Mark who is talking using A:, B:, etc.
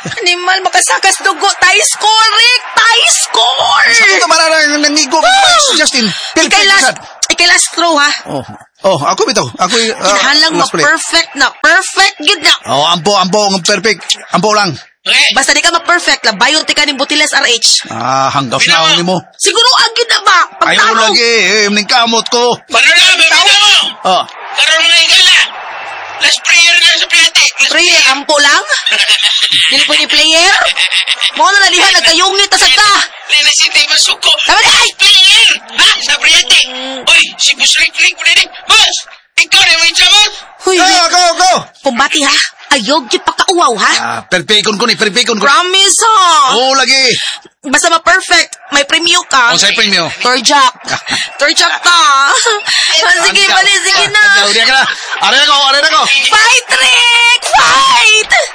A: Animal, makasakas dugo. Tie score, Rick! Tie score!
B: Saan ito mararang nangigo? Justin,
A: Ikay last throw, ha?
B: Ako bitaw. Ako
A: Kinahanglang ma-perfect na. Perfect, gid na.
B: ampo, perfect. Ampo lang.
C: Okay.
A: Basta di ka ma-perfect, labayon ti ka ni Butiles RH.
B: Hanggaw na ako mo.
A: Siguro agad na ba?
B: Ayaw lagi, mning kamot ko.
C: Manalo, bibita mo! Karoon na igala! Last prayer na sa plate.
A: Prayer, ampo lang? Dili po ni player? Mo na nalihan, nagkayungit na sa ka.
C: Linasintay masuko.
A: Tama na, ay!
C: Player! Ha? Sa plate. Uy, si Boss Rick po na din. Boss! Ikaw na yung chabot!
A: Huy,
B: Go!
A: kumbati ha? Ayog yung pakauwaw ha?
B: Perfecon ko.
A: Promise ha?
B: Oo, lagi.
A: Basta ma-perfect, may premyo ka.
B: Sa'yo premium.
A: Torjak ka. Sige na.
B: Diyan ka na. Aray na ko.
A: Fight, Rick! Fight!